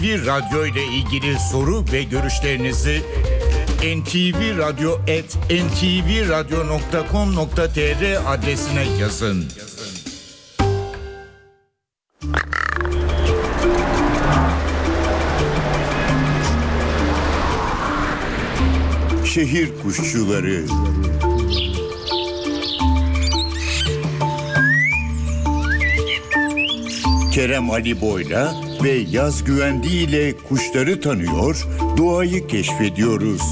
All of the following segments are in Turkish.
Bir radyo ile ilgili soru ve görüşlerinizi ntvradio@ntvradio.com.tr adresine yazın. Şehir kuşçuları. Kerem Ali Boy'la ve Yaz Güvendi ile kuşları tanıyor, doğayı keşfediyoruz.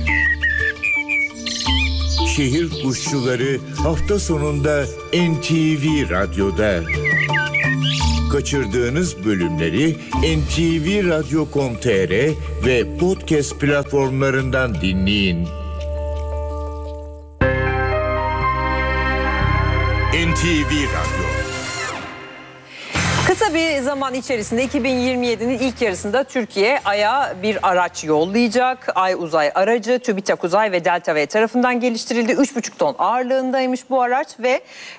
Şehir kuşçuları hafta sonunda NTV Radyo'da. Kaçırdığınız bölümleri ntvradio.com.tr ve podcast platformlarından dinleyin. NTV Radyo. Kısa bir zaman içerisinde 2027'nin ilk yarısında Türkiye Ay'a bir araç yollayacak. Ay uzay aracı TÜBİTAK Uzay ve Delta V tarafından geliştirildi. 3,5 ton ağırlığındaymış bu araç ve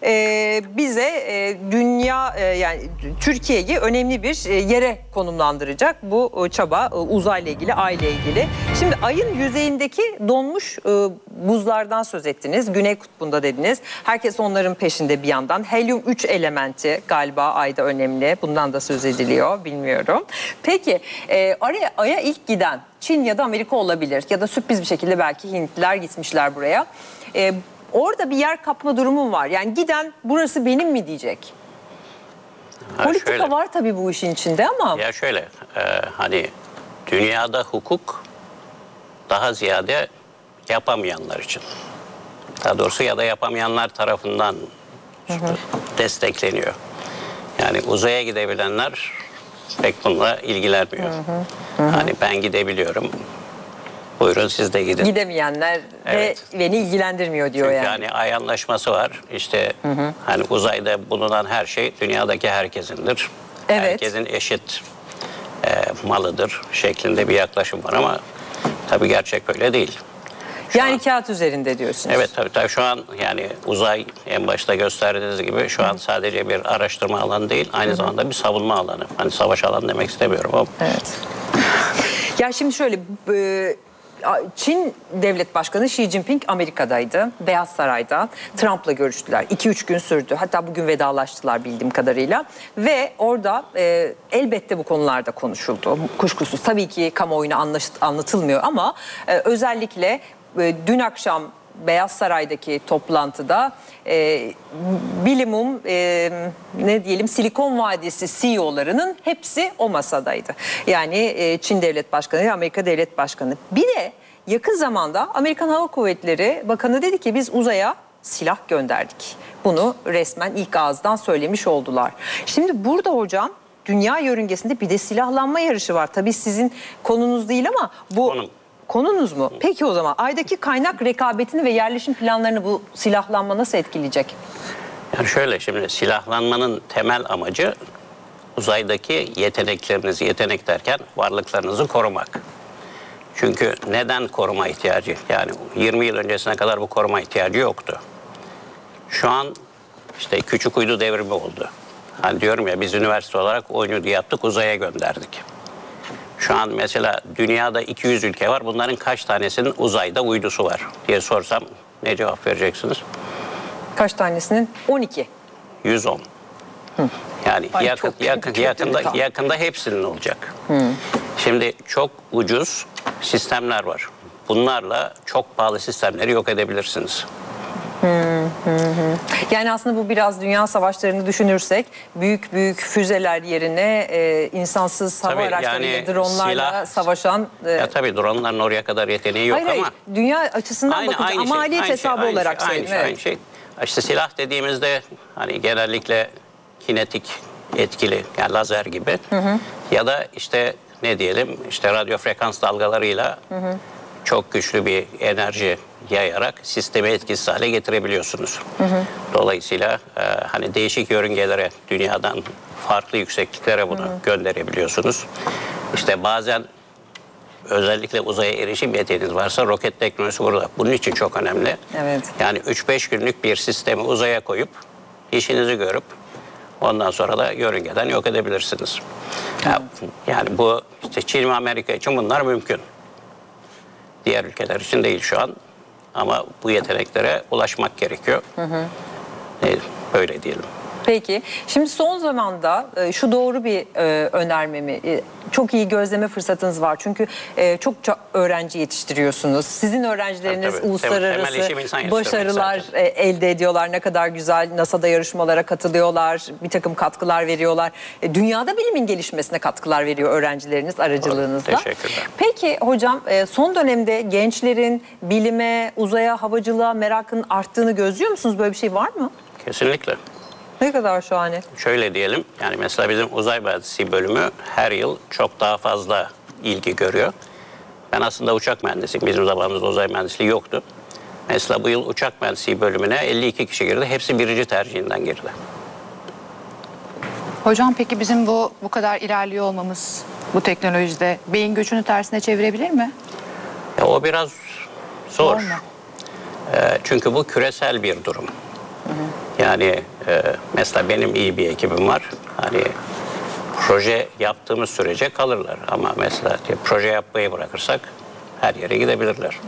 bize dünya yani Türkiye'yi önemli bir yere konumlandıracak bu çaba uzayla ilgili, Ay'la ilgili. Şimdi Ay'ın yüzeyindeki donmuş buzlardan söz ettiniz. Güney Kutbu'nda dediniz. Herkes onların peşinde bir yandan. Helyum 3 elementi galiba Ay'da önemli. Bundan da söz ediliyor. Bilmiyorum. Peki Ay'a ilk giden Çin ya da Amerika olabilir. Ya da sürpriz bir şekilde belki Hintliler gitmişler buraya. Orada bir yer kapma durumu var. Yani giden burası benim mi diyecek? Politika şöyle, var tabii bu işin içinde ama. Ya şöyle hani dünyada hukuk daha ziyade yapamayanlar için. Daha doğrusu ya da yapamayanlar tarafından destekleniyor. Yani uzaya gidebilenler pek bununla ilgilenmiyor. Hani ben gidebiliyorum. Buyurun siz de gidin. Gidemeyenler evet. Beni ilgilendirmiyor diyor. Çünkü yani Ay Anlaşması var. İşte hani uzayda bulunan her şey dünyadaki herkesindir. Evet. Herkesin eşit malıdır şeklinde bir yaklaşım var ama tabii gerçek öyle değil. Yani kağıt üzerinde diyorsunuz. Evet tabii şu an yani uzay en başta gösterdiğiniz gibi şu an sadece bir araştırma alanı değil, aynı zamanda bir savunma alanı. Hani savaş alanı demek istemiyorum ama. Evet. Ya şimdi şöyle Çin Devlet Başkanı Xi Jinping Amerika'daydı. Beyaz Saray'da Trump'la görüştüler. 2-3 gün sürdü. Hatta bugün vedalaştılar bildiğim kadarıyla. Ve orada elbette bu konularda konuşuldu. Kuşkusuz. Tabii ki kamuoyuna anlatılmıyor ama özellikle dün akşam Beyaz Saray'daki toplantıda bilimum ne diyelim Silikon Vadisi CEO'larının hepsi o masadaydı. Yani Çin Devlet Başkanı ve Amerika Devlet Başkanı. Bir de yakın zamanda Amerikan Hava Kuvvetleri Bakanı dedi ki biz uzaya silah gönderdik. Bunu resmen ilk ağızdan söylemiş oldular. Şimdi burada hocam dünya yörüngesinde bir de silahlanma yarışı var. Tabii sizin konunuz değil ama bu... Konunuz mu? Peki o zaman Ay'daki kaynak rekabetini ve yerleşim planlarını bu silahlanma nasıl etkileyecek? Yani şöyle şimdi silahlanmanın temel amacı uzaydaki yeteneklerinizi, yetenek derken varlıklarınızı korumak. Çünkü neden koruma ihtiyacı? Yani 20 yıl öncesine kadar bu koruma ihtiyacı yoktu. Şu an işte küçük uydu devrimi oldu. Hani diyorum ya biz üniversite olarak o uydu yaptık, uzaya gönderdik. Şu an mesela dünyada 200 ülke var. Bunların kaç tanesinin uzayda uydusu var diye sorsam ne cevap vereceksiniz? Kaç tanesinin? 12. 110. Yani yakında hepsinin olacak. Şimdi çok ucuz sistemler var. Bunlarla çok pahalı sistemleri yok edebilirsiniz. Yani aslında bu biraz dünya savaşlarını düşünürsek büyük büyük füzeler yerine insansız hava araçlarıyla, dronlarla savaşan... Ya tabii dronların oraya kadar yeteneği yok ama... Dünya açısından bakınca maliyet hesabı olarak söyleyeyim. Aynı şey. İşte silah dediğimizde hani genellikle kinetik etkili yani lazer gibi ya da işte ne diyelim işte radyo frekans dalgalarıyla çok güçlü bir enerji yayarak sistemi etkisiz hale getirebiliyorsunuz. Dolayısıyla hani değişik yörüngelere dünyadan farklı yüksekliklere bunu gönderebiliyorsunuz. İşte bazen özellikle uzaya erişim yeteneğiniz varsa roket teknolojisi burada. Bunun için çok önemli. Evet. Yani 3-5 günlük bir sistemi uzaya koyup işinizi görüp Ondan sonra da yörüngeden yok edebilirsiniz. Yani bu işte Çin ve Amerika için bunlar mümkün. Diğer ülkeler için değil şu an. Ama bu yeteneklere ulaşmak gerekiyor. Böyle diyelim. Peki. Şimdi son zamanda şu doğru bir önerme mi? Çok iyi gözleme fırsatınız var. Çünkü çokça öğrenci yetiştiriyorsunuz. Sizin öğrencileriniz Tabii. uluslararası Temel işim insan yetiştirmek başarılar zaten. elde ediyorlar. Ne kadar güzel. NASA'da yarışmalara katılıyorlar. Bir takım katkılar veriyorlar. Dünyada bilimin gelişmesine katkılar veriyor öğrencileriniz aracılığınızla. Teşekkürler. Peki hocam, son dönemde gençlerin bilime, uzaya, havacılığa merakının arttığını gözlüyor musunuz? Böyle bir şey var mı? Kesinlikle. Ne kadar şahane. Şöyle diyelim, yani mesela bizim uzay mühendisliği bölümü her yıl çok daha fazla ilgi görüyor. Ben aslında uçak mühendisiyim. Bizim zamanımızda uzay mühendisliği yoktu. Mesela bu yıl uçak mühendisliği bölümüne 52 kişi girdi. Hepsi birinci tercihinden girdi. Hocam peki bizim bu kadar ilerliyor olmamız bu teknolojide beyin göçünü tersine çevirebilir mi? O biraz zor. Zor mu? Çünkü bu küresel bir durum. Yani mesela benim iyi bir ekibim var. Hani proje yaptığımız sürece kalırlar. Ama mesela proje yapmayı bırakırsak her yere gidebilirler.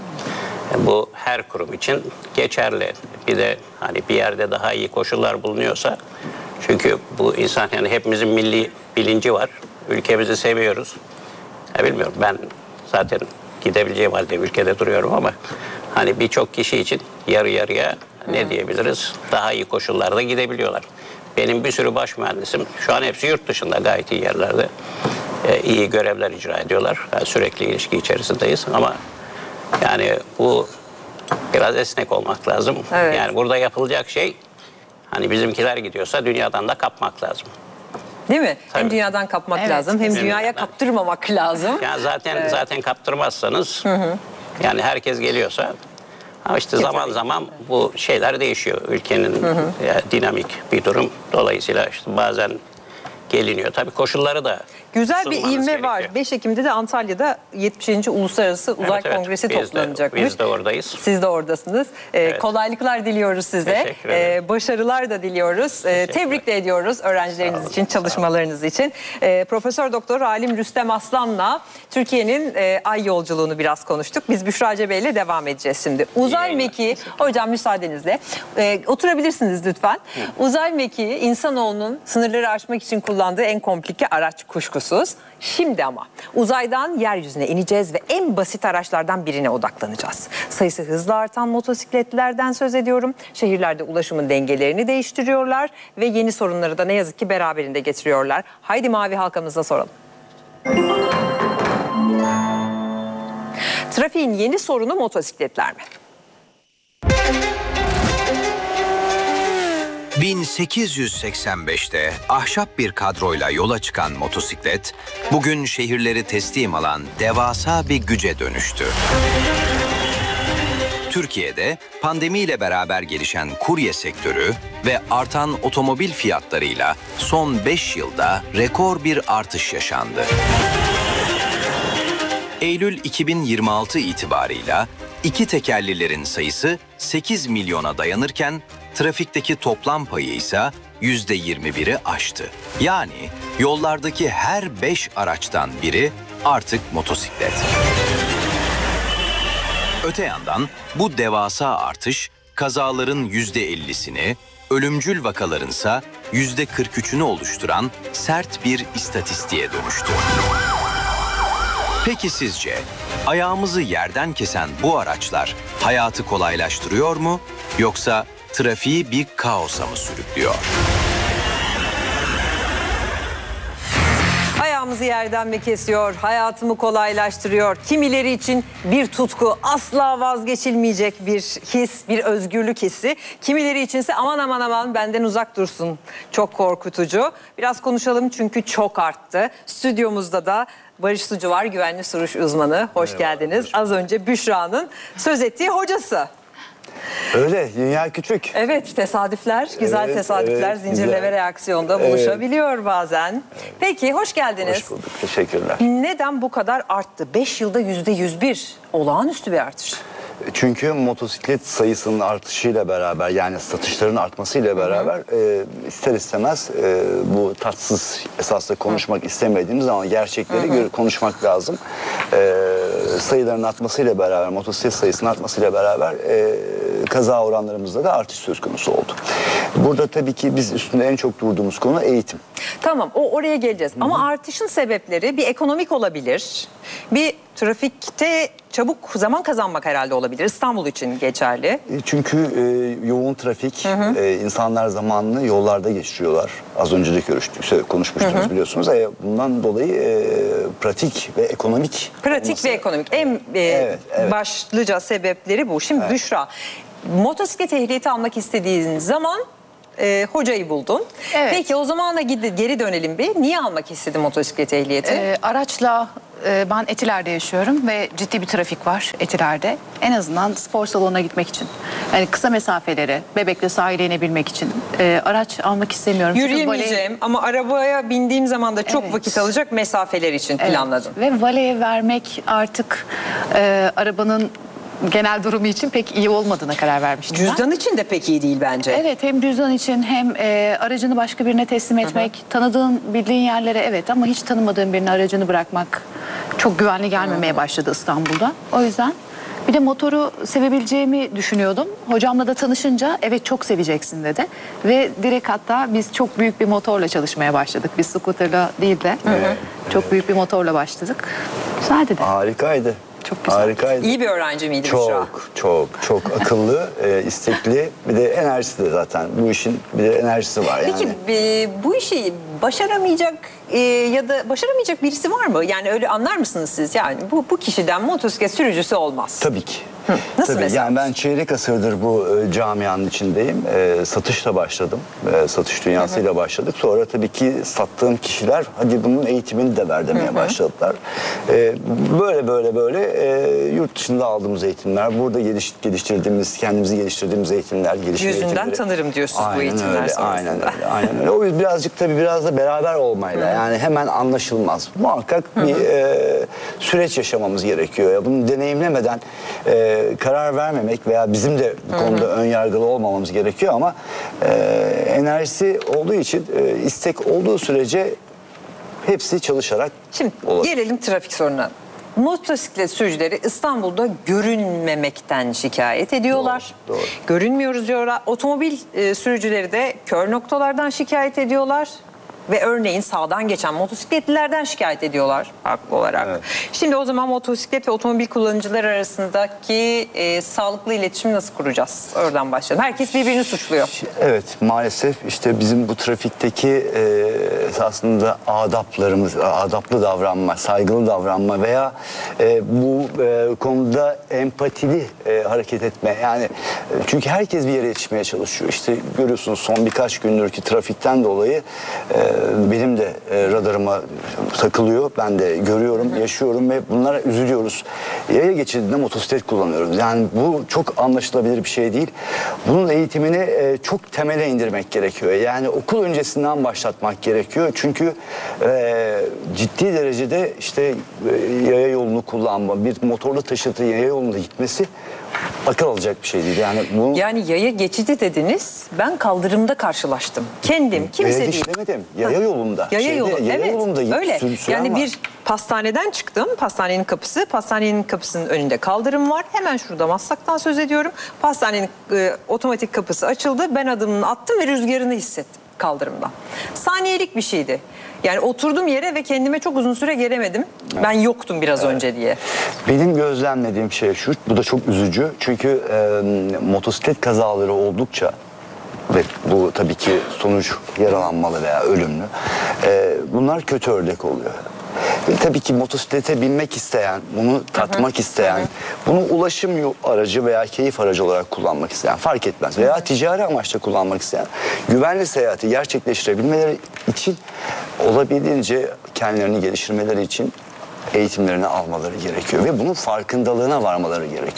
Bu her kurum için geçerli. Bir de hani bir yerde daha iyi koşullar bulunuyorsa, çünkü bu insan, yani hepimizin milli bilinci var. Ülkemizi seviyoruz. Bilmiyorum, ben zaten gidebileceğim halde ülkede duruyorum ama hani birçok kişi için yarı yarıya ne diyebiliriz? Daha iyi koşullarda gidebiliyorlar. Benim bir sürü baş mühendisim şu an hepsi yurt dışında gayet iyi yerlerde. İyi görevler icra ediyorlar. Yani sürekli ilişki içerisindeyiz ama yani bu biraz esnek olmak lazım. Evet. Yani burada yapılacak şey, hani bizimkiler gidiyorsa dünyadan da kapmak lazım. Değil mi? Hem Tabii. dünyadan kapmak Evet, lazım, hem kesinlikle. dünyaya kaptırmamak lazım. Yani zaten kaptırmazsanız, yani herkes geliyorsa, ama işte zaman zaman bu şeyler değişiyor. Ülkenin dinamik bir durum. Dolayısıyla işte bazen geliniyor. Tabii koşulları da Güzel bir sunmanız ivme var. gerekiyor. 5 Ekim'de de Antalya'da 70. Uluslararası Uzay Evet, Kongresi biz de- toplanacakmış. biz de oradayız. Siz de oradasınız. Evet. Kolaylıklar diliyoruz size. Teşekkür ederim. Başarılar da diliyoruz. Tebrik de ediyoruz öğrencileriniz için, çalışmalarınız için. Profesör Doktor Alim Rüstem Aslan'la Türkiye'nin ay yolculuğunu biraz konuştuk. Biz Büşra Cebe ile devam edeceğiz şimdi. Uzay yayınlar. mekiği, hocam müsaadenizle oturabilirsiniz lütfen. Uzay mekiği insanoğlunun sınırları aşmak için kullandığı en komplike araç kuşkusuz. Şimdi ama uzaydan yeryüzüne ineceğiz ve en basit araçlardan birine odaklanacağız. Sayısı hızla artan motosikletlerden söz ediyorum. Şehirlerde ulaşımın dengelerini değiştiriyorlar ve yeni sorunları da ne yazık ki beraberinde getiriyorlar. Haydi mavi halkamıza soralım. Trafiğin yeni sorunu motosikletler mi? 1885'te ahşap bir kadroyla yola çıkan motosiklet, bugün şehirleri teslim alan devasa bir güce dönüştü. Türkiye'de pandemiyle beraber gelişen kurye sektörü ve artan otomobil fiyatlarıyla son 5 yılda rekor bir artış yaşandı. Eylül 2026 itibarıyla iki tekerlilerin sayısı 8 milyona dayanırken trafikteki toplam payı ise %21'i aştı. Yani yollardaki her 5 araçtan biri artık motosiklet. Öte yandan bu devasa artış kazaların %50'sini, ölümcül vakalarınsa %43'ünü oluşturan sert bir istatistiğe dönüştü. Peki sizce ayağımızı yerden kesen bu araçlar hayatı kolaylaştırıyor mu, yoksa trafiği bir kaosa mı sürüklüyor? Ayağımızı yerden mi kesiyor, hayatımı kolaylaştırıyor? Kimileri için bir tutku, asla vazgeçilmeyecek bir his, bir özgürlük hissi. Kimileri içinse aman aman aman benden uzak dursun, çok korkutucu. Biraz konuşalım çünkü çok arttı. Stüdyomuzda da Barış Sucu var, güvenli sürüş uzmanı. Hoş geldiniz. Az önce Büşra'nın söz ettiği hocası. Öyle, dünya küçük. Evet, tesadüfler, güzel Evet, tesadüfler evet, zincirleme güzel. reaksiyonda buluşabiliyor bazen. Peki, hoş geldiniz. Hoş bulduk, teşekkürler. Neden bu kadar arttı? 5 yılda %101. Olağanüstü bir artış. Çünkü motosiklet sayısının artışıyla beraber, yani satışların artmasıyla beraber ister istemez bu tatsız, esasında konuşmak istemediğimiz ama gerçekleri konuşmak lazım. Sayıların artmasıyla beraber, motosiklet sayısının artmasıyla beraber kaza oranlarımızda da artış söz konusu oldu. Burada tabii ki biz üstünde en çok durduğumuz konu eğitim. Tamam, oraya geleceğiz. Ama artışın sebepleri bir ekonomik olabilir. Bir trafikte çabuk zaman kazanmak herhalde olabilir. İstanbul için geçerli. Çünkü yoğun trafik, insanlar zamanını yollarda geçiriyorlar. Az önce de konuşmuştunuz biliyorsunuz. Bundan dolayı pratik ve ekonomik. Pratik ve ekonomik. En Evet. başlıca sebepleri bu. Şimdi Büşra, motosiklet ehliyeti almak istediğin zaman hocayı buldun. Evet. Peki o zamana geri dönelim bir. Niye almak istedin motosiklet ehliyeti? Araçla ben Etiler'de yaşıyorum ve ciddi bir trafik var Etiler'de. En azından spor salonuna gitmek için. Yani kısa mesafelere, Bebek'le sahile inebilmek için araç almak istemiyorum. Çünkü Yürüyemeyeceğim ama arabaya bindiğim zaman da çok Evet. vakit alacak mesafeler için planladım. Ve valeye vermek artık arabanın genel durumu için pek iyi olmadığına karar vermiştim ben. Cüzdan için de pek iyi değil bence. Evet, hem cüzdan için hem aracını başka birine teslim etmek, tanıdığın, bildiğin yerlere evet ama hiç tanımadığın birine aracını bırakmak çok güvenli gelmemeye başladı İstanbul'da. O yüzden bir de motoru sevebileceğimi düşünüyordum. Hocamla da tanışınca evet çok seveceksin dedi. Ve direkt hatta biz çok büyük bir motorla çalışmaya başladık. Biz scooter'la değil de çok büyük bir motorla başladık. Güzeldi de. Harikaydı. Çok güzel. Harikaydı. İyi bir öğrenci miydi Büşra? Çok akıllı, istekli, bir de enerjisi de zaten. Bu işin bir de enerjisi var yani. Peki bu işi başaramayacak ya da başaramayacak birisi var mı? Yani öyle anlar mısınız siz? Yani bu kişiden motosiklet sürücüsü olmaz. Tabii ki. Nasıl Tabii, mesela? yani ben çeyrek asırdır bu camianın içindeyim. Satışla başladım. Satış dünyasıyla başladık. Sonra tabii ki sattığım kişiler hadi bunun eğitimini de ver demeye başladılar. Böyle yurt dışında aldığımız eğitimler, burada geliştirdiğimiz, kendimizi geliştirdiğimiz eğitimler, gelişim Yüzünden eğitimleri. tanırım diyorsunuz bu Aynen eğitimler öyle, sonrasında. aynen öyle. O yüzden biraz da beraber olmayla, yani hemen anlaşılmaz. Muhakkak bir süreç yaşamamız gerekiyor. Ya bunu deneyimlemeden karar vermemek veya bizim de bu konuda ön yargılı olmamamız gerekiyor ama enerjisi olduğu için istek olduğu sürece hepsi çalışarak Şimdi olabilir. gelelim trafik sorununa. Motosiklet sürücüleri İstanbul'da görünmemekten şikayet ediyorlar. Doğru. Görünmüyoruz diyorlar. Otomobil sürücüleri de kör noktalardan şikayet ediyorlar. Ve örneğin sağdan geçen motosikletlilerden şikayet ediyorlar haklı olarak. Evet. Şimdi o zaman motosiklet ve otomobil kullanıcılar arasındaki sağlıklı iletişimi nasıl kuracağız? Oradan başlayalım. Herkes birbirini suçluyor. Evet, maalesef işte bizim bu trafikteki esasında adaplı davranma, saygılı davranma veya bu konuda empatili hareket etme. Yani çünkü herkes bir yere yetişmeye çalışıyor. İşte görüyorsunuz son birkaç gündür ki trafikten dolayı benim de radarıma takılıyor. Ben de görüyorum, yaşıyorum ve bunlara üzülüyoruz. Yaya geçidinde motosiklet kullanıyoruz. Yani bu çok anlaşılabilir bir şey değil. Bunun eğitimini çok temele indirmek gerekiyor. Yani okul öncesinden başlatmak gerekiyor. Çünkü ciddi derecede işte yaya yolunu kullanma, bir motorlu taşıtı yaya yolunda gitmesi akıl alacak bir şey değil. Yani yaya geçidi dediniz. Ben kaldırımda karşılaştım. Kendim, kimse değil. demedim. Yaya yolunda. Yaya yolu. Evet. Yolunda Öyle. süren Yani var. bir pastaneden çıktım. Pastanenin kapısı. Pastanenin kapısının önünde kaldırım var. Hemen şurada Maslak'tan söz ediyorum. Pastanenin otomatik kapısı açıldı. Ben adımını attım ve rüzgarını hissettim kaldırımdan. Saniyelik bir şeydi. Yani oturdum yere ve kendime çok uzun süre gelemedim. Ben yoktum biraz önce diye. Benim gözlemlediğim şey şu, bu da çok üzücü. Çünkü motosiklet kazaları oldukça ve bu tabii ki sonuç yaralanmalı veya ölümlü. Bunlar kötü örnek oluyor. Ve tabii ki motosiklete binmek isteyen, bunu tatmak isteyen, bunu ulaşım aracı veya keyif aracı olarak kullanmak isteyen fark etmez. Veya ticari amaçla kullanmak isteyen, güvenli seyahati gerçekleştirebilmeleri için olabildiğince kendilerini geliştirmeleri için eğitimlerini almaları gerekiyor ve bunun farkındalığına varmaları gerekiyor.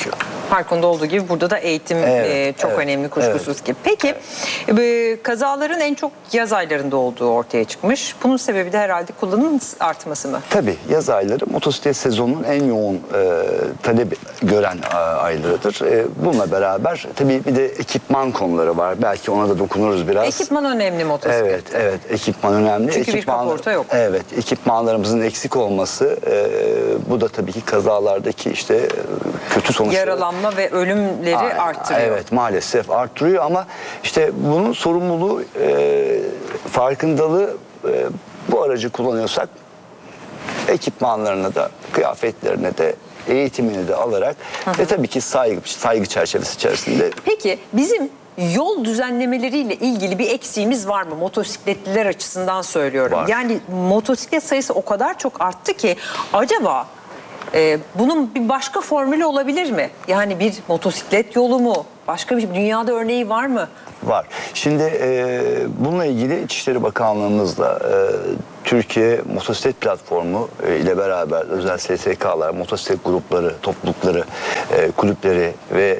Her konuda olduğu gibi burada da eğitim çok önemli kuşkusuz ki. Peki kazaların en çok yaz aylarında olduğu ortaya çıkmış. Bunun sebebi de herhalde kullanım artması mı? Tabii yaz ayları motosiklet sezonunun en yoğun talep gören aylarıdır. Bununla beraber tabii bir de ekipman konuları var. Belki ona da dokunuruz biraz. Ekipman önemli motosiklet. Evet, ekipman önemli. Çünkü bir kaporta yok. Evet, ekipmanlarımızın eksik olması bu da tabii ki kazalardaki işte kötü sonuçları. Yaralanma ve ölümleri arttırıyor. Evet, maalesef arttırıyor ama işte bunun sorumluluğu, farkındalığı bu aracı kullanıyorsak ekipmanlarına da, kıyafetlerine de, eğitimini de alarak ve tabii ki saygı çerçevesi içerisinde. Peki bizim yol düzenlemeleriyle ilgili bir eksiğimiz var mı? Motosikletliler açısından söylüyorum. Var. Yani motosiklet sayısı o kadar çok arttı ki acaba bunun bir başka formülü olabilir mi? Yani bir motosiklet yolu mu? Başka bir dünyada örneği var mı? Var. Şimdi bununla ilgili İçişleri Bakanlığımızla Türkiye Motosiklet Platformu ile beraber özel STK'lar, motosiklet grupları, toplulukları, kulüpleri ve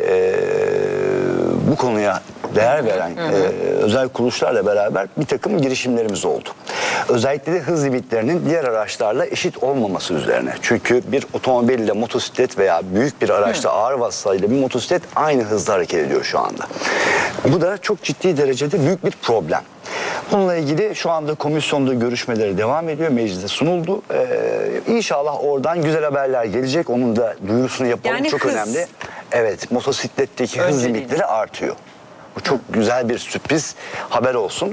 bu konuya değer veren özel kuruluşlarla beraber bir takım girişimlerimiz oldu. Özellikle de hız limitlerinin diğer araçlarla eşit olmaması üzerine. Çünkü bir otomobille motosiklet veya büyük bir araçla ağır vasıtayla bir motosiklet aynı hızda hareket ediyor şu anda. Bu da çok ciddi derecede büyük bir problem. Bununla ilgili şu anda komisyonda görüşmeleri devam ediyor. Meclise sunuldu. İnşallah oradan güzel haberler gelecek. Onun da duyurusunu yapalım. Yani çok hız. önemli. Evet, motosikletteki hız limitleri artıyor. Bu çok güzel bir sürpriz haber olsun.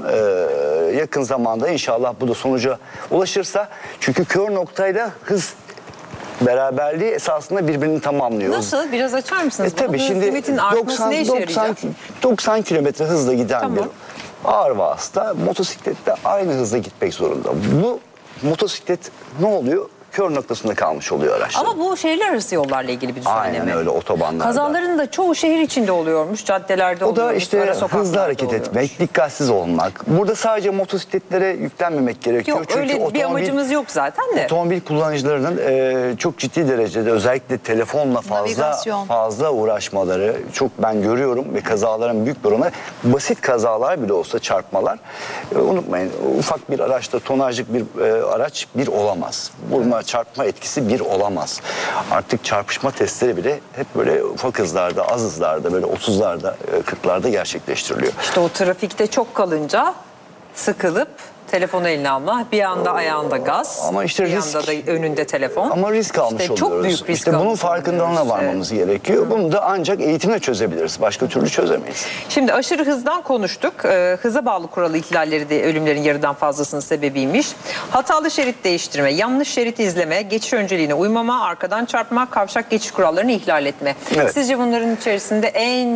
Yakın zamanda inşallah bu da sonuca ulaşırsa. Çünkü kör noktayla hız beraberliği esasında birbirini tamamlıyor. Nasıl? Biraz açar mısınız? Tabii şimdi limitin artması ne işe yarayacak? 90 kilometre hızla giden Tamam. bir ağır vasıta motosiklette aynı hızla gitmek zorunda. Bu motosiklet ne oluyor? Kör noktasında kalmış oluyor araçlar. Ama bu şehirler arası yollarla ilgili bir düzenleme. Aynen öyle, otobanlarda. Kazaların da çoğu şehir içinde oluyormuş, caddelerde O oluyormuş, da işte ara sokaklarda hızlı hareket oluyormuş. etmek, dikkatsiz olmak. Burada sadece motosikletlere yüklenmemek gerekiyor. Yok Çünkü öyle bir amacımız yok zaten de. Otomobil kullanıcılarının çok ciddi derecede özellikle telefonla Navigasyon. fazla uğraşmaları çok ben görüyorum ve kazaların büyük bir oranı basit kazalar bile olsa çarpmalar. Unutmayın, ufak bir araçta tonajlık bir araç bir olamaz. Vurma çarpma etkisi bir olamaz. Artık çarpışma testleri bile hep böyle ufak hızlarda, az hızlarda, böyle 30'larda, 40'larda gerçekleştiriliyor. İşte o trafikte çok kalınca sıkılıp telefonu eline alma, bir anda ayağında gaz, Ama işte bir risk. yanda da önünde telefon. Ama risk almış İşte oluyoruz. çok büyük risk İşte bunun almış farkındalığına oluyoruz. varmamız gerekiyor. Bunu da ancak eğitimle çözebiliriz. Başka türlü çözemeyiz. Şimdi aşırı hızdan konuştuk. Hıza bağlı kuralı ihlalleri de ölümlerin yarıdan fazlasının sebebiymiş. Hatalı şerit değiştirme, yanlış şerit izleme, geçiş önceliğine uymama, arkadan çarpma, kavşak geçiş kurallarını ihlal etme. Evet. Sizce bunların içerisinde en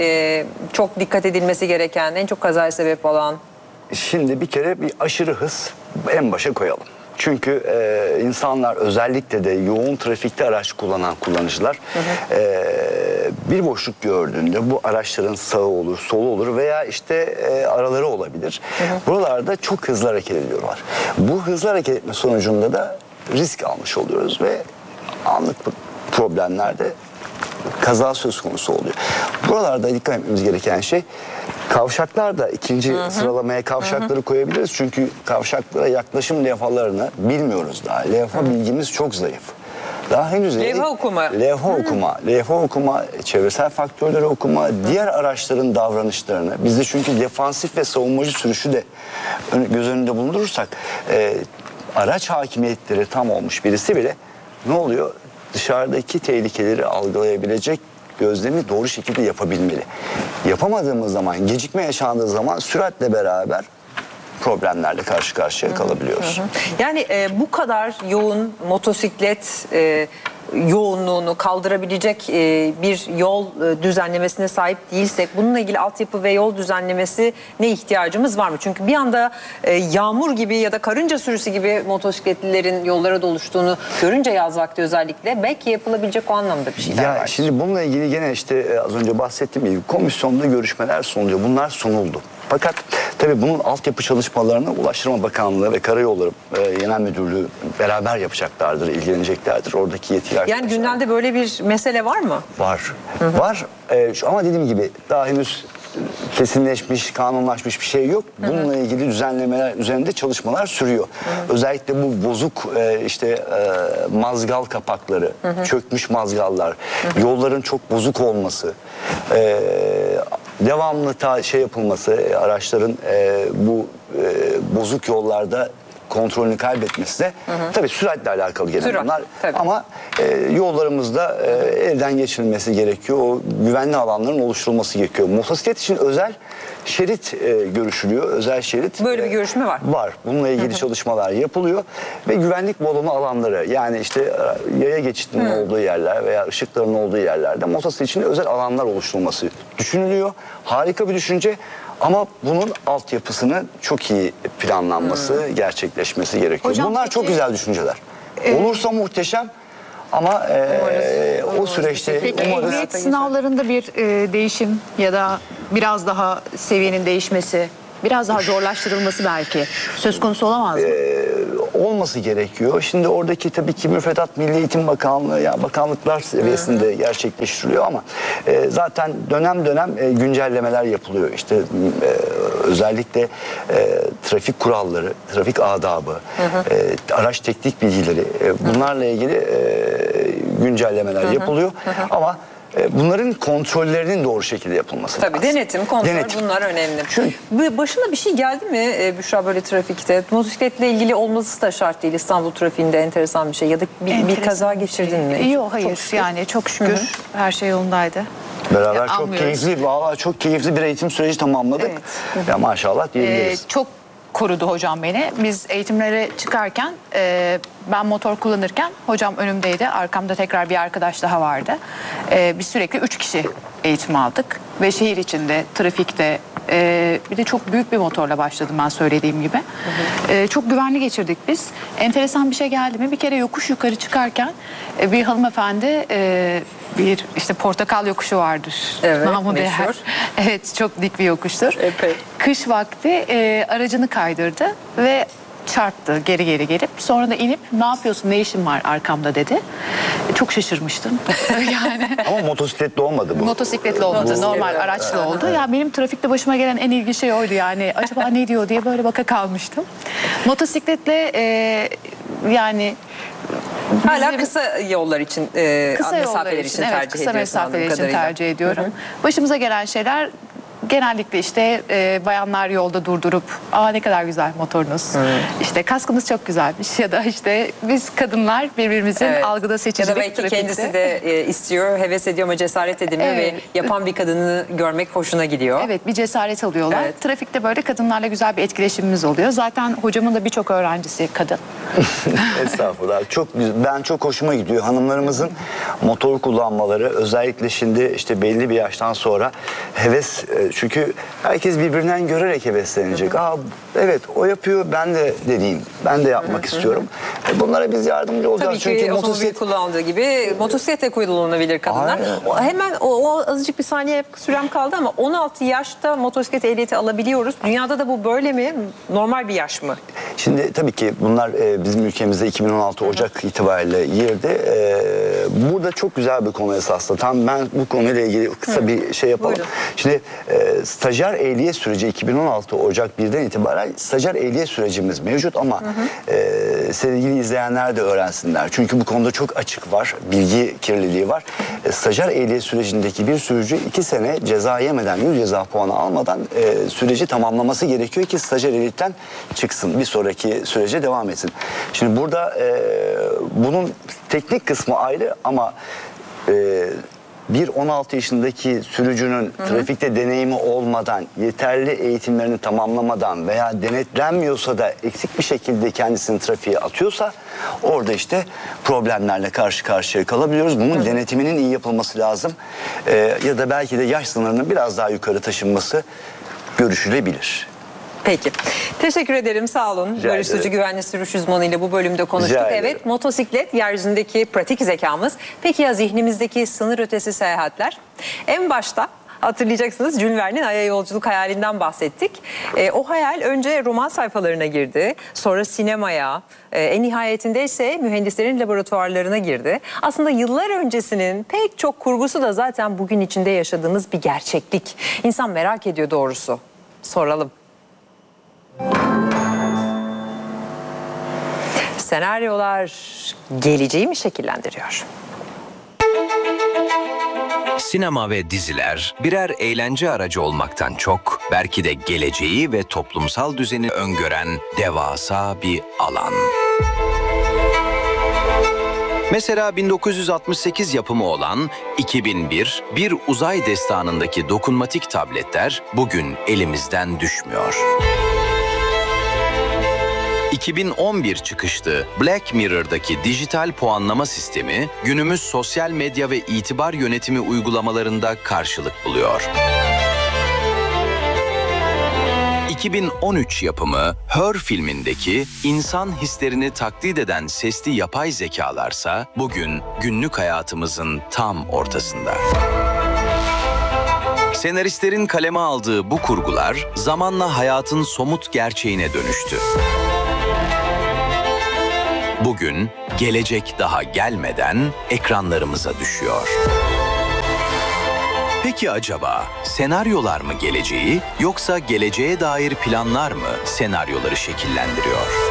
çok dikkat edilmesi gereken, en çok kazaya sebep olan? Şimdi bir kere bir aşırı hız en başa koyalım. Çünkü insanlar özellikle de yoğun trafikte araç kullanan kullanıcılar bir boşluk gördüğünde bu araçların sağı olur, solu olur veya işte araları olabilir. Buralarda çok hızlı hareket ediyorlar. Bu hızlı hareket etme sonucunda da risk almış oluyoruz ve anlık problemlerde kaza söz konusu oluyor. Buralarda dikkat etmemiz gereken şey kavşaklar da ikinci sıralamaya kavşakları koyabiliriz. Çünkü kavşaklara yaklaşım levhalarını bilmiyoruz daha. Levha bilgimiz çok zayıf. Daha henüz Levha okuma. Levha okuma, çevresel faktörleri okuma, diğer araçların davranışlarını, bizde çünkü defansif ve savunmacı sürüşü de göz önünde bulundurursak araç hakimiyetleri tam olmuş birisi bile ne oluyor? Dışarıdaki tehlikeleri algılayabilecek gözlemi doğru şekilde yapabilmeli. Yapamadığımız zaman, gecikme yaşandığı zaman süratle beraber problemlerle karşı karşıya kalabiliyoruz. Yani bu kadar yoğun motosiklet yoğunluğunu kaldırabilecek bir yol düzenlemesine sahip değilsek bununla ilgili altyapı ve yol düzenlemesine ihtiyacımız var mı? Çünkü bir anda yağmur gibi ya da karınca sürüsü gibi motosikletlilerin yollara doluştuğunu görünce yaz vakti özellikle belki yapılabilecek o anlamda bir şeyler var. Şimdi bununla ilgili gene işte az önce bahsettiğim gibi komisyonda görüşmeler sunuluyor. Bunlar sunuldu. Fakat tabii Tabii bunun altyapı çalışmalarını Ulaştırma Bakanlığı ve Karayolları Genel Müdürlüğü beraber yapacaklardır, ilgileneceklerdir. Oradaki yetkiler. Yani gündemde böyle bir mesele var mı? Var. Var. Ama dediğim gibi daha henüz kesinleşmiş, kanunlaşmış bir şey yok. Bununla ilgili düzenlemeler üzerinde çalışmalar sürüyor. Özellikle bu bozuk mazgal kapakları, çökmüş mazgallar, yolların çok bozuk olması, devamlı yapılması, araçların bu bozuk yollarda kontrolünü kaybetmesi de tabii süratle alakalı gelen bunlar. Ama yollarımızda elden geçirilmesi gerekiyor. O güvenli alanların oluşturulması gerekiyor. Motosiklet için özel şerit görüşülüyor. Özel şerit. Böyle bir görüşme var. Var. Bununla ilgili çalışmalar yapılıyor. Ve güvenlik balonu alanları, yani işte yaya geçitinin olduğu yerler veya ışıkların olduğu yerlerde motosiklet için özel alanlar oluşturulması düşünülüyor. Harika bir düşünce. Ama bunun altyapısının çok iyi planlanması, gerçekleşmesi gerekiyor. Hocam, bunlar peki, çok güzel düşünceler. Olursa muhteşem ama o süreçte Peki umarız. ehliyet sınavlarında bir değişim ya da biraz daha seviyenin değişmesi, biraz daha zorlaştırılması belki söz konusu olamaz mı? Olması gerekiyor. Şimdi oradaki tabii ki müfredat Milli Eğitim Bakanlığı, ya bakanlıklar seviyesinde gerçekleştiriliyor ama zaten dönem dönem güncellemeler yapılıyor. İşte özellikle trafik kuralları, trafik adabı, araç teknik bilgileri, bunlarla ilgili güncellemeler yapılıyor. Ama bunların kontrollerinin doğru şekilde yapılması lazım. Tabii denetim, kontrol bunlar önemli. Başına bir şey geldi mi Büşra böyle trafikte? Motosikletle ilgili olması da şart değil İstanbul trafiğinde, enteresan bir şey. Ya da bir kaza geçirdin mi? Yok, hayır. Yani çok şükür her şey yolundaydı. Beraber çok keyifli, vallahi çok keyifli bir eğitim süreci tamamladık. Ya maşallah diyebiliriz. Çok korudu hocam beni. Biz eğitimlere çıkarken ben motor kullanırken hocam önümdeydi. Arkamda tekrar bir arkadaş daha vardı. Biz sürekli 3 kişi eğitim aldık. Ve şehir içinde, trafikte bir de çok büyük bir motorla başladım ben söylediğim gibi. Çok güvenli geçirdik biz. Enteresan bir şey geldi mi? Bir kere yokuş yukarı çıkarken bir hanımefendi bir işte portakal yokuşu vardır. Evet, meşhur. Evet, çok dik bir yokuştur. Epey. Kış vakti aracını kaydırdı ve çarptı geri gelip. Sonra da inip ne yapıyorsun, ne işin var arkamda dedi. Çok şaşırmıştım. Yani. Ama motosikletli olmadı bu. Motosikletli olmadı. Normal araçla oldu. Ya benim trafikte başıma gelen en ilginç şey oydu yani. Acaba ne diyor diye böyle baka kalmıştım. Motosikletle yani hala kısa yollar için, kısa mesafeler için tercih evet, kısa ediyorsun mesafeler için kadarıyla. tercih ediyorum. Başımıza gelen şeyler genellikle işte bayanlar yolda durdurup ne kadar güzel motorunuz. İşte kaskınız çok güzelmiş ya da işte biz kadınlar birbirimizin algıda seçicilik. Ya da belki trafikte. kendisi de istiyor, heves ediyor ama cesaret edemiyor ve yapan bir kadını görmek hoşuna gidiyor. Evet, bir cesaret alıyorlar. Trafikte böyle kadınlarla güzel bir etkileşimimiz oluyor. Zaten hocamın da birçok öğrencisi kadın. Estağfurullah. Ben çok hoşuma gidiyor. Hanımlarımızın motor kullanmaları, özellikle şimdi işte belli bir yaştan sonra heves, çünkü herkes birbirinden görerek heveslenecek. Evet o yapıyor, ben de dediğim. Ben de yapmak istiyorum. Bunlara biz yardımcı olacağız. Tabii ki çünkü otomobil kullandığı gibi motosikletle kullanılabilir kadınlar. Hemen o azıcık bir saniye sürem kaldı ama 16 yaşta motosiklet ehliyeti alabiliyoruz. Dünyada da bu böyle mi? Normal bir yaş mı? Şimdi tabii ki bunlar bizim ülkemizde 2016 Ocak itibariyle girdi. Burada çok güzel bir konu esasında. Ben bu konuyla ilgili kısa bir şey yapalım. Buyurun. Şimdi stajyer ehliyet süreci 2016 Ocak 1'den itibaren stajyer ehliyet sürecimiz mevcut ama sevgili izleyenler de öğrensinler. Çünkü bu konuda çok açık var, bilgi kirliliği var. Stajyer ehliyet sürecindeki bir sürücü 2 sene ceza yemeden, 100 ceza puanı almadan süreci tamamlaması gerekiyor ki stajyer ehliyetten çıksın. Bir sonraki sürece devam etsin. Şimdi burada bunun teknik kısmı ayrı ama bir 16 yaşındaki sürücünün trafikte deneyimi olmadan, yeterli eğitimlerini tamamlamadan veya denetlenmiyorsa da eksik bir şekilde kendisini trafiğe atıyorsa orada işte problemlerle karşı karşıya kalabiliyoruz. Bunun denetiminin iyi yapılması lazım. Ya da belki de yaş sınırının biraz daha yukarı taşınması görüşülebilir. Peki. Teşekkür ederim. Sağ olun. Barış Sucu güvenli sürüş uzmanı ile bu bölümde konuştuk. Evet, motosiklet yeryüzündeki pratik zekamız. Peki ya zihnimizdeki sınır ötesi seyahatler? En başta Hatırlayacaksınız, Jules Verne'in Ay'a yolculuk hayalinden bahsettik. O hayal önce roman sayfalarına girdi, sonra sinemaya, en nihayetinde ise mühendislerin laboratuvarlarına girdi. Aslında yıllar öncesinin pek çok kurgusu da zaten bugün içinde yaşadığımız bir gerçeklik. İnsan merak ediyor doğrusu. Soralım. Senaryolar geleceği mi şekillendiriyor? Sinema ve diziler birer eğlence aracı olmaktan çok, belki de geleceği ve toplumsal düzeni öngören devasa bir alan. Mesela 1968 yapımı olan 2001 Bir Uzay Destanı'ndaki dokunmatik tabletler bugün elimizden düşmüyor. 2011 çıkışlı Black Mirror'daki dijital puanlama sistemi günümüz sosyal medya ve itibar yönetimi uygulamalarında karşılık buluyor. 2013 yapımı Her filmindeki insan hislerini taklit eden sesli yapay zekalarsa bugün günlük hayatımızın tam ortasında. Senaristlerin kaleme aldığı bu kurgular zamanla hayatın somut gerçeğine dönüştü. Bugün gelecek daha gelmeden ekranlarımıza düşüyor. Peki acaba senaryolar mı geleceği yoksa geleceğe dair planlar mı senaryoları şekillendiriyor?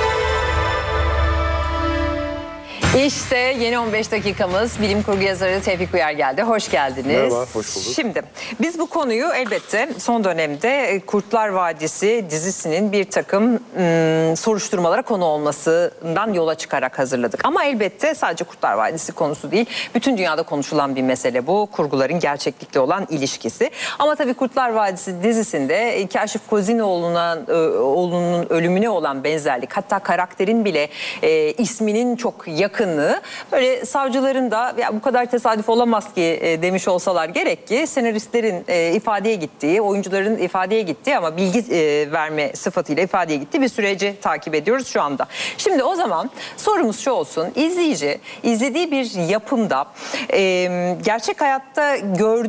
İşte yeni 15 dakikamız. Bilim kurgu yazarı Tevfik Uyar geldi. Hoş geldiniz. Merhaba, hoş bulduk. Şimdi biz bu konuyu elbette son dönemde Kurtlar Vadisi dizisinin bir takım soruşturmalara konu olmasından yola çıkarak hazırladık. Ama elbette sadece Kurtlar Vadisi konusu değil. Bütün dünyada konuşulan bir mesele bu. Kurguların gerçeklikle olan ilişkisi. Ama tabii Kurtlar Vadisi dizisinde Kaşif Kozinoğlu'nun ölümüne olan benzerlik, hatta karakterin bile isminin çok yakınlığı, böyle savcıların da ya bu kadar tesadüf olamaz ki demiş olsalar gerek ki senaristlerin ifadeye gittiği, oyuncuların ifadeye gittiği ama bilgi verme sıfatıyla ifadeye gittiği bir süreci takip ediyoruz şu anda. Şimdi o zaman sorumuz şu olsun: izleyici izlediği bir yapımda gerçek hayatta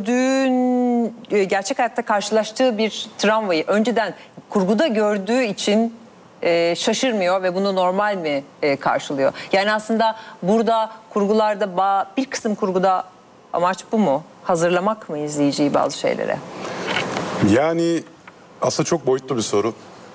gerçek hayatta karşılaştığı bir travmayı önceden kurguda gördüğü için şaşırmıyor ve bunu normal mi karşılıyor? Yani aslında burada kurgularda bir kısım kurguda amaç bu mu? Hazırlamak mı izleyiciyi bazı şeylere? Yani aslında çok boyutlu bir soru.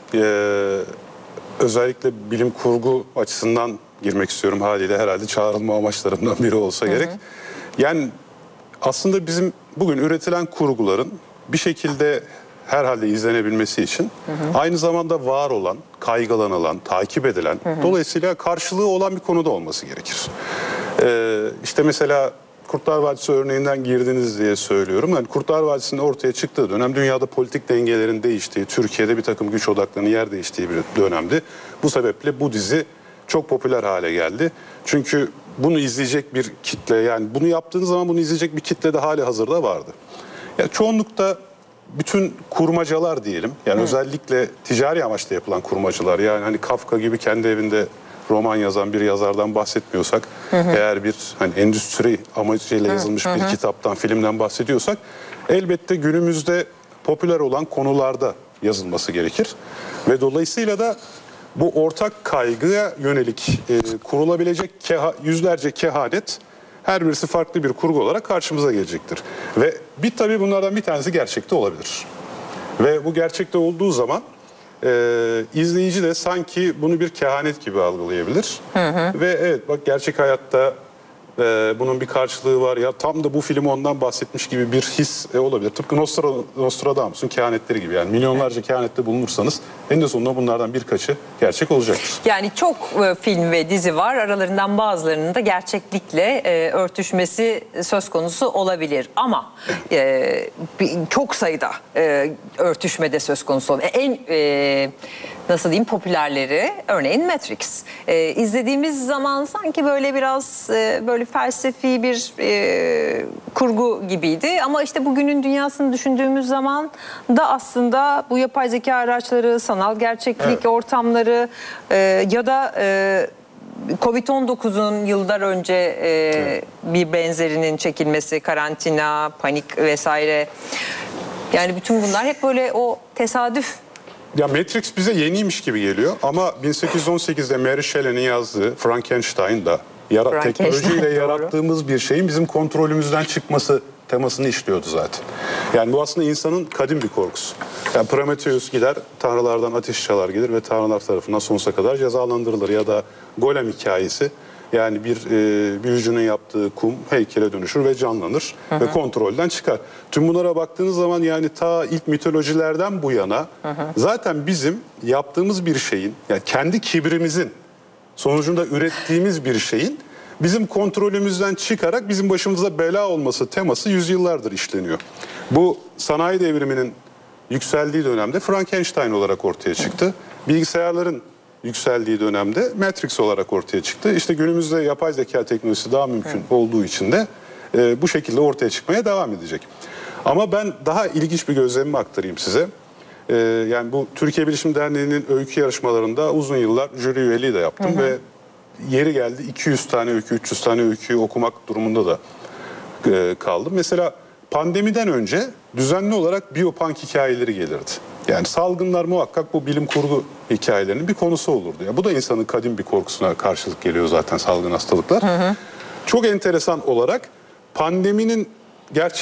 Özellikle bilim kurgu açısından girmek istiyorum, haliyle herhalde çağrılma amaçlarımdan biri olsa gerek. Yani aslında bizim bugün üretilen kurguların bir şekilde herhalde izlenebilmesi için aynı zamanda var olan, kaygılanılan, takip edilen, dolayısıyla karşılığı olan bir konuda olması gerekir. İşte mesela Kurtlar Vadisi örneğinden girdiniz diye söylüyorum. Yani Kurtlar Vadisi'nin ortaya çıktığı dönem dünyada politik dengelerin değiştiği, Türkiye'de bir takım güç odaklarının yer değiştiği bir dönemdi. Bu sebeple bu dizi çok popüler hale geldi. Çünkü bunu izleyecek bir kitle, yani bunu yaptığınız zaman bunu izleyecek bir kitle de hali hazırda vardı. Yani çoğunlukta bütün kurmacalar diyelim, yani özellikle ticari amaçla yapılan kurmacalar, yani hani Kafka gibi kendi evinde roman yazan bir yazardan bahsetmiyorsak, eğer bir hani endüstri amacıyla yazılmış bir kitaptan, filmden bahsediyorsak, elbette günümüzde popüler olan konularda yazılması gerekir. Ve dolayısıyla da bu ortak kaygıya yönelik kurulabilecek yüzlerce kehanet, her birisi farklı bir kurgu olarak karşımıza gelecektir. Ve tabii bunlardan bir tanesi gerçekte olabilir. Ve bu gerçekte olduğu zaman izleyici de sanki bunu bir kehanet gibi algılayabilir. Ve evet, bak gerçek hayatta bunun bir karşılığı var ya, tam da bu film ondan bahsetmiş gibi bir his olabilir. Tıpkı Nostradamus'un kehanetleri gibi, yani milyonlarca kehanette bulunursanız eninde sonunda bunlardan birkaçı gerçek olacaktır. Yani çok film ve dizi var, aralarından bazılarının da gerçeklikle örtüşmesi söz konusu olabilir. Ama çok sayıda örtüşme de söz konusu olabilir. Nasıl diyeyim, popülerleri örneğin Matrix. İzlediğimiz zaman sanki böyle biraz böyle felsefi bir kurgu gibiydi. Ama işte bugünün dünyasını düşündüğümüz zaman da aslında bu yapay zeka araçları, sanal gerçeklik ortamları ya da Covid-19'un yıllar önce bir benzerinin çekilmesi, karantina, panik vesaire. Yani bütün bunlar hep böyle o tesadüf. Ya Matrix bize yeniymiş gibi geliyor ama 1818'de Mary Shelley'nin yazdığı Frankenstein'da teknolojiyle doğru. yarattığımız bir şeyin bizim kontrolümüzden çıkması temasını işliyordu zaten. Yani bu aslında insanın kadim bir korkusu. Yani Prometheus gider, tanrılardan ateş çalar gelir ve tanrılar tarafından sonsuza kadar cezalandırılır. Ya da Golem hikayesi, yani bir büyücünün yaptığı kum heykele dönüşür ve canlanır ve kontrolden çıkar. Tüm bunlara baktığınız zaman yani ta ilk mitolojilerden bu yana zaten bizim yaptığımız bir şeyin, yani kendi kibrimizin sonucunda ürettiğimiz bir şeyin bizim kontrolümüzden çıkarak bizim başımıza bela olması teması yüzyıllardır işleniyor. Bu sanayi devriminin yükseldiği dönemde Frankenstein olarak ortaya çıktı. Bilgisayarların yükseldiği dönemde Matrix olarak ortaya çıktı. İşte günümüzde yapay zeka teknolojisi daha mümkün olduğu için de bu şekilde ortaya çıkmaya devam edecek. Ama ben daha ilginç bir gözlemimi aktarayım size. Yani bu Türkiye Bilişim Derneği'nin öykü yarışmalarında uzun yıllar jüri üyeliği de yaptım ve yeri geldi 200 tane öykü, 300 tane öyküyü okumak durumunda da kaldım. Mesela pandemiden önce düzenli olarak biyopunk hikayeleri gelirdi. Yani salgınlar muhakkak bu bilim kurgu hikayelerinin bir konusu olurdu. Ya bu da insanın kadim bir korkusuna karşılık geliyor zaten, salgın hastalıklar. Çok enteresan olarak pandeminin gerçek